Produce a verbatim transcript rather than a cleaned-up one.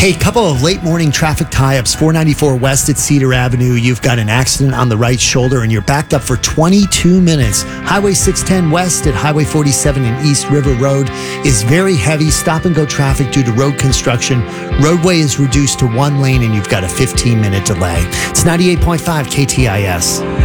Hey, couple of late morning traffic tie-ups. four ninety-four west at Cedar Avenue. You've got an accident on the right shoulder and you're backed up for twenty-two minutes. Highway six ten west at Highway forty-seven and East River Road is very heavy. Stop and go traffic due to road construction. Roadway is reduced to one lane and you've got a fifteen minute delay. It's ninety-eight point five K T I S.